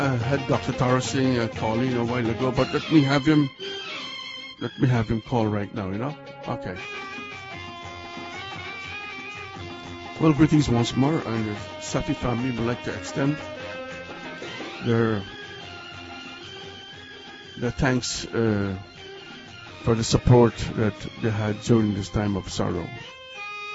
I had Dr. Tara Singh calling a while ago, but let me have him. Let me have him call right now. Okay. Well, greetings once more, and the Safi family would like to extend their thanks for the support that they had during this time of sorrow.